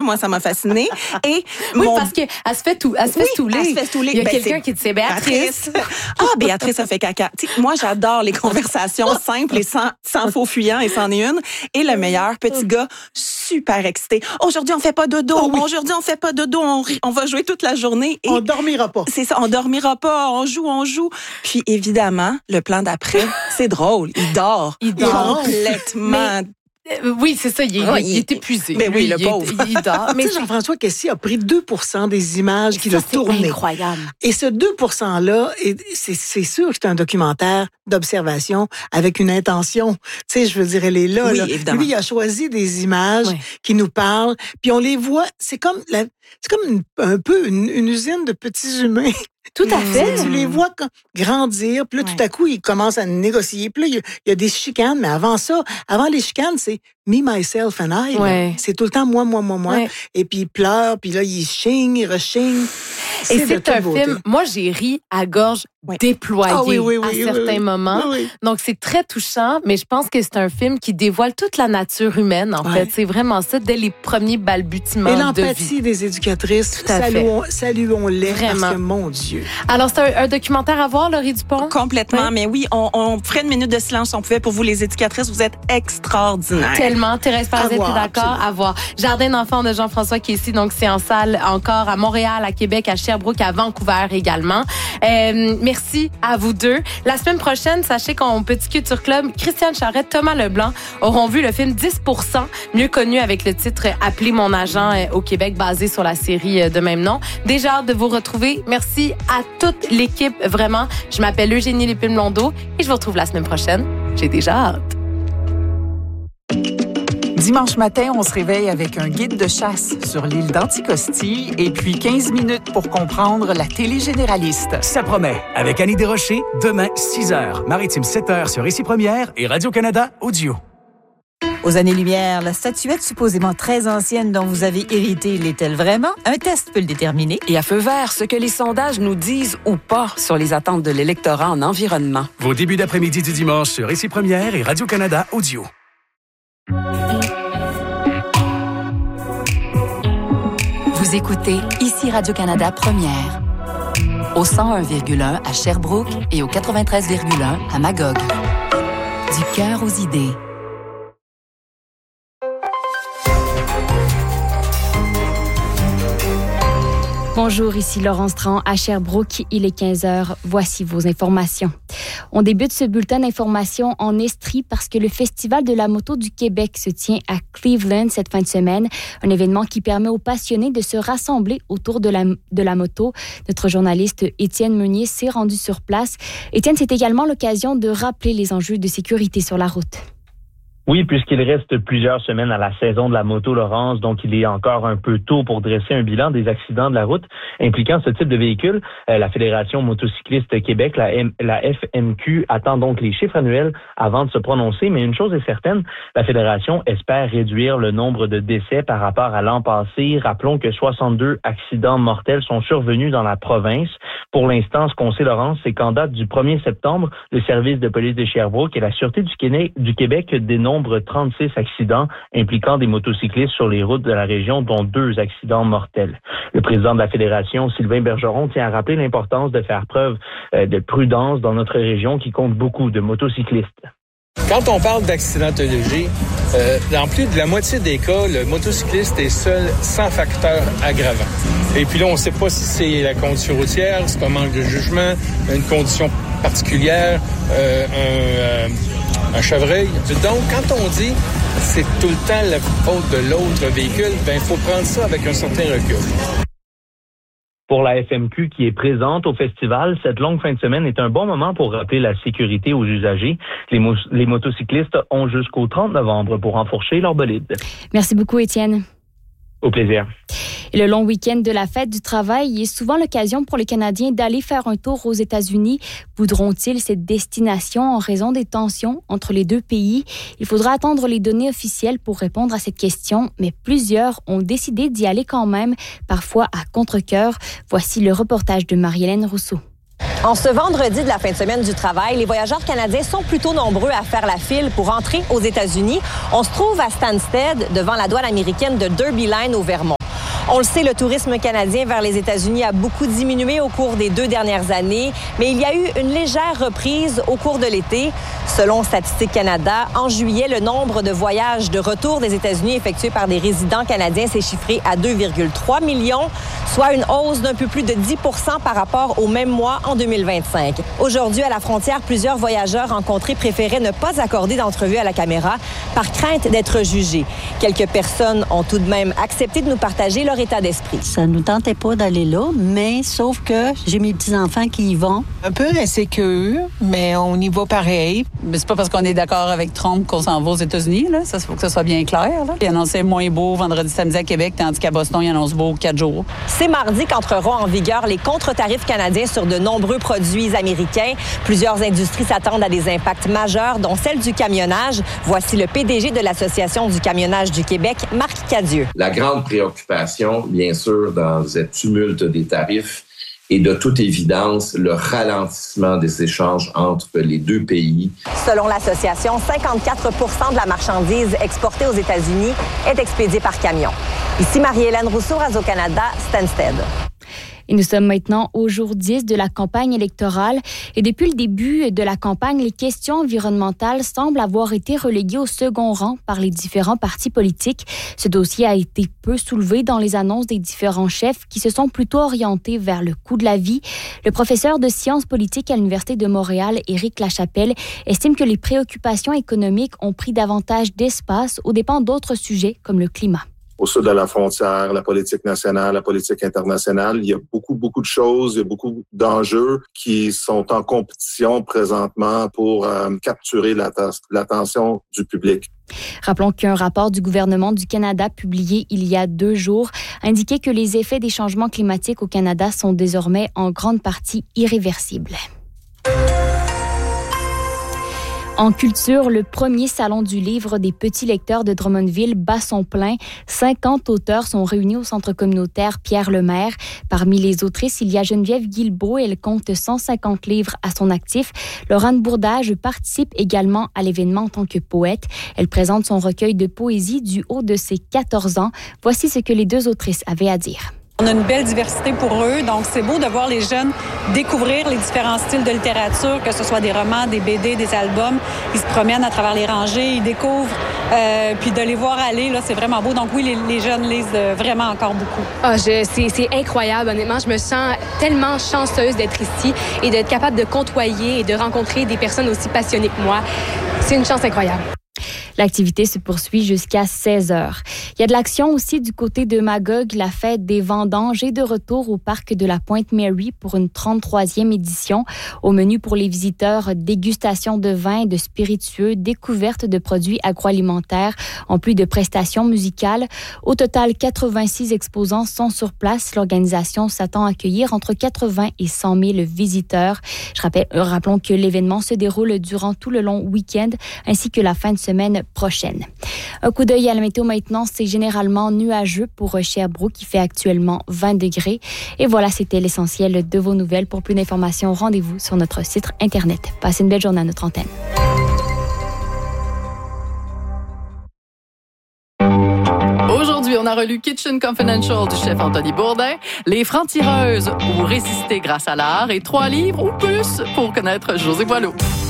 Moi, ça m'a fascinée. Et parce qu'elle se fait tout. Elle se fait stouler. Elle se fait stouler. Il y a quelqu'un qui dit Béatrice. Béatrice a fait caca. T'sais, moi, j'adore les conversations simples et sans faux fuyant, et c'en est une. Et le meilleur, petit gars, super excité. Aujourd'hui, on fait pas dodo. Aujourd'hui, on fait pas dodo. On va jouer toute la journée. Et on dormira pas. C'est ça, on dormira pas. On joue. Puis, évidemment, le plan d'après, c'est drôle. Il dort. Complètement. Oui, c'est ça, il est épuisé. Mais oui, le pauvre. Il dort. Mais Jean-François Kessy a pris 2% des images qu'il a tournées. C'est incroyable. Et ce 2%-là, c'est sûr que c'est un documentaire d'observation avec une intention. Tu sais, je veux dire, elle est là. Oui, là. évidemment. Lui, il a choisi des images qui nous parlent, puis on les voit. C'est comme un peu une usine de petits humains. Tout à fait. Tu les vois grandir, puis là, tout à coup, ils commencent à négocier. Puis là, il y a des chicanes, mais avant les chicanes, c'est me, myself and I. Ouais. C'est tout le temps moi. Ouais. Et puis ils pleurent, puis là, ils chignent, ils rechignent. Et c'est un film, moi j'ai ri à gorge déployée à certains moments. Oui. Donc c'est très touchant, mais je pense que c'est un film qui dévoile toute la nature humaine, en fait. C'est vraiment ça, dès les premiers balbutiements de vie. Et l'empathie des éducatrices, saluons-les, vraiment. Parce que, mon Dieu. Alors c'est un documentaire à voir, Laurie Dupont? Complètement, mais oui, on ferait une minute de silence si on pouvait pour vous, les éducatrices. Vous êtes extraordinaires. Tellement. Thérèse Paradis, t'es d'accord? À voir. Jardin d'enfants de Jean-François Kessy, donc c'est en salle encore à Montréal, à Québec, à Sherbrooke, à Vancouver également. Merci à vous deux. La semaine prochaine, sachez qu'en Petit Culture Club, Christiane Charette, Thomas Leblanc auront vu le film 10%, mieux connu avec le titre Appelez mon agent au Québec, basé sur la série de même nom. Déjà hâte de vous retrouver. Merci à toute l'équipe, vraiment. Je m'appelle Eugénie Lépine-Blondeau et je vous retrouve la semaine prochaine. J'ai déjà hâte. Dimanche matin, on se réveille avec un guide de chasse sur l'île d'Anticosti et puis 15 minutes pour comprendre la télé généraliste. Ça promet. Avec Annie Desrochers, demain, 6h. Maritime, 7h sur Ici Première et Radio-Canada Audio. Aux années-lumière, la statuette supposément très ancienne dont vous avez hérité l'est-elle vraiment? Un test peut le déterminer. Et à feu vert, ce que les sondages nous disent ou pas sur les attentes de l'électorat en environnement. Vos débuts d'après-midi du dimanche sur Ici Première et Radio-Canada Audio. Vous écoutez Ici Radio-Canada Première. Au 101,1 à Sherbrooke et au 93,1 à Magog. Du cœur aux idées. Bonjour, ici Laurence Tran à Sherbrooke. Il est 15h. Voici vos informations. On débute ce bulletin d'information en Estrie parce que le Festival de la moto du Québec se tient à Cleveland cette fin de semaine. Un événement qui permet aux passionnés de se rassembler autour de la moto. Notre journaliste Étienne Meunier s'est rendu sur place. Étienne, c'est également l'occasion de rappeler les enjeux de sécurité sur la route. Oui, puisqu'il reste plusieurs semaines à la saison de la moto, Laurence, donc il est encore un peu tôt pour dresser un bilan des accidents de la route impliquant ce type de véhicule. La Fédération motocycliste Québec, la FMQ, attend donc les chiffres annuels avant de se prononcer, mais une chose est certaine, la Fédération espère réduire le nombre de décès par rapport à l'an passé. Rappelons que 62 accidents mortels sont survenus dans la province. Pour l'instant, ce qu'on sait, Laurence, c'est qu'en date du 1er septembre, le service de police de Sherbrooke et la Sûreté du Québec dénombrent 36 accidents impliquant des motocyclistes sur les routes de la région, dont 2 accidents mortels. Le président de la Fédération, Sylvain Bergeron, tient à rappeler l'importance de faire preuve de prudence dans notre région qui compte beaucoup de motocyclistes. Quand on parle d'accidentologie, dans plus de la moitié des cas, le motocycliste est seul sans facteur aggravant. Et puis là, on ne sait pas si c'est la condition routière, c'est un manque de jugement, une condition particulière, un chevreuil. Donc, quand on dit c'est tout le temps la faute de l'autre véhicule, il faut prendre ça avec un certain recul. Pour la FMQ qui est présente au festival, cette longue fin de semaine est un bon moment pour rappeler la sécurité aux usagers. Les motocyclistes ont jusqu'au 30 novembre pour enfourcher leur bolide. Merci beaucoup, Étienne. Au plaisir. Et le long week-end de la fête du travail est souvent l'occasion pour les Canadiens d'aller faire un tour aux États-Unis. Voudront-ils cette destination en raison des tensions entre les deux pays? Il faudra attendre les données officielles pour répondre à cette question, mais plusieurs ont décidé d'y aller quand même, parfois à contre-cœur. Voici le reportage de Marie-Hélène Rousseau. En ce vendredi de la fin de semaine du travail, les voyageurs canadiens sont plutôt nombreux à faire la file pour entrer aux États-Unis. On se trouve à Stansted, devant la douane américaine de Derby Line au Vermont. On le sait, le tourisme canadien vers les États-Unis a beaucoup diminué au cours des 2 dernières années, mais il y a eu une légère reprise au cours de l'été. Selon Statistique Canada, en juillet, le nombre de voyages de retour des États-Unis effectués par des résidents canadiens s'est chiffré à 2,3 millions, soit une hausse d'un peu plus de 10 % par rapport au même mois en 2025. Aujourd'hui, à la frontière, plusieurs voyageurs rencontrés préféraient ne pas accorder d'entrevue à la caméra par crainte d'être jugés. Quelques personnes ont tout de même accepté de nous partager leur état d'esprit. Ça nous tentait pas d'aller là, mais sauf que j'ai mes petits-enfants qui y vont. Un peu insécure, mais on y va pareil. Mais c'est pas parce qu'on est d'accord avec Trump qu'on s'en va aux États-Unis, là. Ça, faut que ça soit bien clair, là. Il annonçait moins beau vendredi, samedi à Québec, tandis qu'à Boston, il annonce beau 4 jours. C'est mardi qu'entreront en vigueur les contre-tarifs canadiens sur de nombreux produits américains. Plusieurs industries s'attendent à des impacts majeurs, dont celle du camionnage. Voici le PDG de l'Association du camionnage du Québec, Marc Cadieux. La grande préoccupation, bien sûr, dans cette tumulte des tarifs, et de toute évidence, le ralentissement des échanges entre les deux pays. Selon l'association, 54 % de la marchandise exportée aux États-Unis est expédiée par camion. Ici Marie-Hélène Rousseau, Radio-Canada, Stansted. Et nous sommes maintenant au jour 10 de la campagne électorale. Et depuis le début de la campagne, les questions environnementales semblent avoir été reléguées au second rang par les différents partis politiques. Ce dossier a été peu soulevé dans les annonces des différents chefs qui se sont plutôt orientés vers le coût de la vie. Le professeur de sciences politiques à l'Université de Montréal, Éric Lachapelle, estime que les préoccupations économiques ont pris davantage d'espace aux dépens d'autres sujets comme le climat. Au sud de la frontière, la politique nationale, la politique internationale. Il y a beaucoup de choses, il y a beaucoup d'enjeux qui sont en compétition présentement pour capturer l'attention du public. Rappelons qu'un rapport du gouvernement du Canada publié il y a 2 jours indiquait que les effets des changements climatiques au Canada sont désormais en grande partie irréversibles. En culture, le premier salon du livre des petits lecteurs de Drummondville bat son plein. 50 auteurs sont réunis au centre communautaire Pierre Lemaire. Parmi les autrices, il y a Geneviève Guilbeault. Elle compte 150 livres à son actif. Laurent Bourdage participe également à l'événement en tant que poète. Elle présente son recueil de poésie du haut de ses 14 ans. Voici ce que les 2 autrices avaient à dire. On a une belle diversité pour eux, donc c'est beau de voir les jeunes découvrir les différents styles de littérature, que ce soit des romans, des BD, des albums. Ils se promènent à travers les rangées, ils découvrent, puis de les voir aller, là, c'est vraiment beau. Donc oui, les jeunes lisent vraiment encore beaucoup. C'est incroyable, honnêtement. Je me sens tellement chanceuse d'être ici et d'être capable de côtoyer et de rencontrer des personnes aussi passionnées que moi. C'est une chance incroyable. L'activité se poursuit jusqu'à 16h. Il y a de l'action aussi du côté de Magog. La fête des vendanges est de retour au parc de la Pointe-Mary pour une 33e édition. Au menu pour les visiteurs, dégustation de vins et de spiritueux, découverte de produits agroalimentaires, en plus de prestations musicales. Au total, 86 exposants sont sur place. L'organisation s'attend à accueillir entre 80 et 100 000 visiteurs. Rappelons que l'événement se déroule durant tout le long week-end ainsi que la fin de semaine prochaine. Un coup d'œil à la météo maintenant, c'est généralement nuageux pour Sherbrooke qui fait actuellement 20 degrés. Et voilà, c'était l'essentiel de vos nouvelles. Pour plus d'informations, rendez-vous sur notre site Internet. Passez une belle journée à notre antenne. Aujourd'hui, on a relu Kitchen Confidential du chef Anthony Bourdin, Les Francs-tireuses ou Résister grâce à l'art et 3 livres ou plus pour connaître José Boileau.